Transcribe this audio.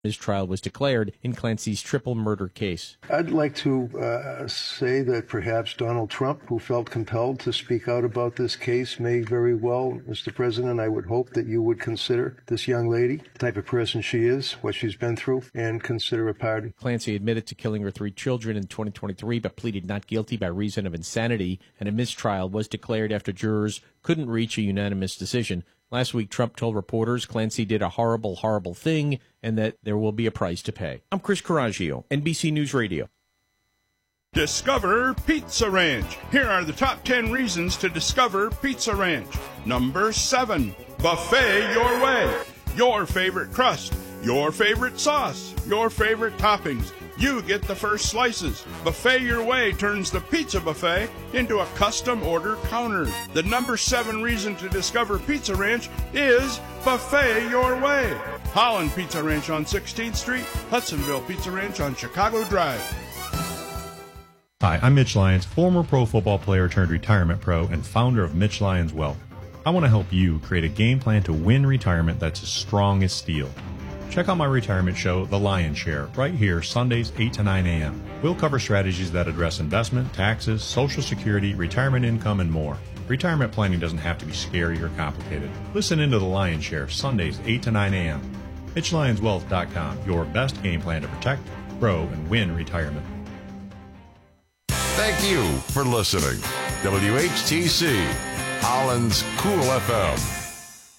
His trial was declared in Clancy's triple murder case. I'd like to say that perhaps Donald Trump, who felt compelled to speak out about this case, may very well, Mr. President, I would hope that you would consider this young lady, the type of person she is, what she's been through, and consider a pardon. Clancy admitted to killing her 3 children in 2023, but pleaded not guilty by reason of insanity, and a mistrial was declared after jurors couldn't reach a unanimous decision. Last week, Trump told reporters Clancy did a horrible, horrible thing and that there will be a price to pay. I'm Chris Coraggio, NBC News Radio. Discover Pizza Ranch. Here are the top 10 reasons to discover Pizza Ranch. Number 7, buffet your way. Your favorite crust, your favorite sauce, your favorite toppings. You get the first slices. Buffet Your Way turns the pizza buffet into a custom order counter. The number 7 reason to discover Pizza Ranch is Buffet Your Way. Holland Pizza Ranch on 16th Street, Hudsonville Pizza Ranch on Chicago Drive. Hi, I'm Mitch Lyons, former pro football player turned retirement pro and founder of Mitch Lyons Wealth. I want to help you create a game plan to win retirement that's as strong as steel. Check out my retirement show, The Lion's Share, right here, Sundays, 8 to 9 a.m. We'll cover strategies that address investment, taxes, Social Security, retirement income, and more. Retirement planning doesn't have to be scary or complicated. Listen into The Lion's Share, Sundays, 8 to 9 a.m. MitchLyonsWealth.com, your best game plan to protect, grow, and win retirement. Thank you for listening. WHTC, Holland's Cool FM.